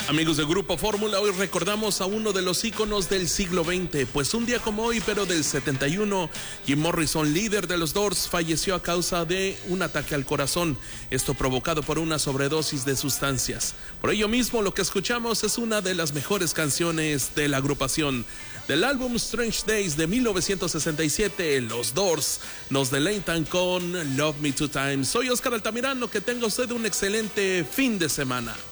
Amigos del Grupo Fórmula, hoy recordamos a uno de los íconos del siglo XX, pues un día como hoy, pero del 71, Jim Morrison, líder de los Doors, falleció a causa de un ataque al corazón, esto provocado por una sobredosis de sustancias. Por ello mismo, lo que escuchamos es una de las mejores canciones de la agrupación. Del álbum Strange Days de 1967, los Doors nos deleitan con Love Me Two Times. Soy Oscar Altamirano, que tenga usted un excelente fin de semana.